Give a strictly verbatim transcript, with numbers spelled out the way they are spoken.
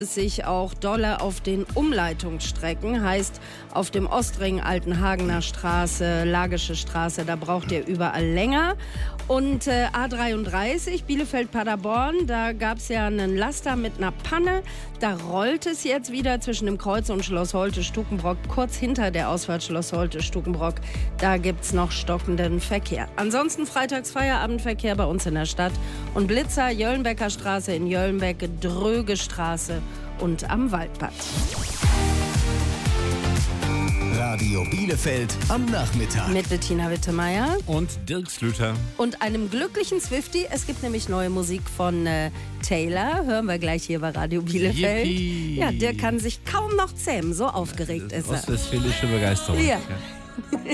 sich auch dolle auf den Umleitungsstrecken, heißt auf dem Ostring, Altenhagener Straße, Lagische Straße, da braucht ihr überall länger. Und äh, A dreiunddreißig, Bielefeld-Paderborn, da gab es ja einen Laster mit einer Panne. Da rollt es jetzt wieder zwischen dem Kreuz und Schloss Holte-Stukenbrock, kurz hinter der Ausfahrt Schloss Holte-Stukenbrock. Da gibt es noch stockenden Verkehr. Ansonsten freitags Feierabendverkehr bei uns in der Stadt. Und Blitzer, Jöllenbecker Straße in Jöllenbeck, Dröge Straße und am Waldbad. Radio Bielefeld am Nachmittag. Mit Bettina Wittemeier. Und Dirk Slüter. Und einem glücklichen Swiftie. Es gibt nämlich neue Musik von äh, Taylor. Hören wir gleich hier bei Radio Bielefeld. Yippie. Ja, der kann sich kaum noch zähmen. So aufgeregt ist er. Ostwestfälische Begeisterung. Ja.